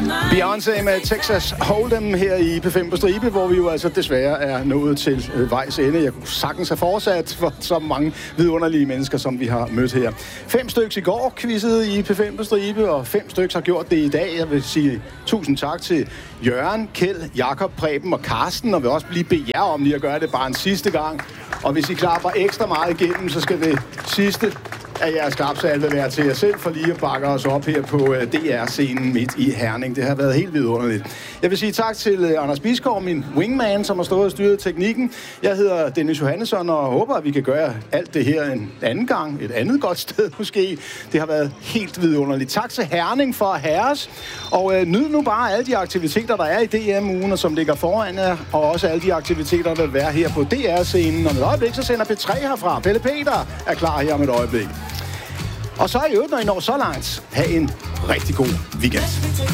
Beyoncé med Texas Hold'em her i P5 på stribe, hvor vi jo altså desværre er nået til vejs ende. Jeg kunne sagtens have fortsat for så mange vidunderlige mennesker, som vi har mødt her. 5 stykker i går quizzede i P5 på stribe, og 5 stykker har gjort det i dag. Jeg vil sige tusind tak til Jørgen, Kjeld, Jakob, Preben og Karsten, og vil også lige bede jer om lige at gøre det bare en sidste gang. Og hvis I klapper ekstra meget igennem, så skal det sidste af jeres klapsalve være til jer selv for lige at bakke os op her på DR-scenen midt i Herning. Det har været helt vidunderligt. Jeg vil sige tak til Anders Bisgaard, min wingman, som har stået og styret teknikken. Jeg hedder Dennis Johannesson og håber, at vi kan gøre alt det her en anden gang. Et andet godt sted måske. Det har været helt vidunderligt. Tak til Herning for at have os. Og nyd nu bare alle de aktiviteter, der er i DM-ugen, og som ligger foran jer. Og også alle de aktiviteter, der vil være her på DR-scenen. Om et øjeblik, så sender P3 herfra. Pelle Peter er klar her om et øjeblik. Og så i øvrigt, når I når så langt, have en rigtig god weekend.